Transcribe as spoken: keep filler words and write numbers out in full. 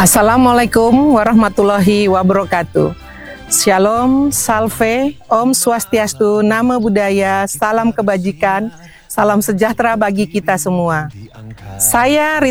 Assalamualaikum warahmatullahi wabarakatuh. Shalom, salve, Om Swastiastu, Namo Buddhaya, salam kebajikan, salam sejahtera bagi kita semua. Saya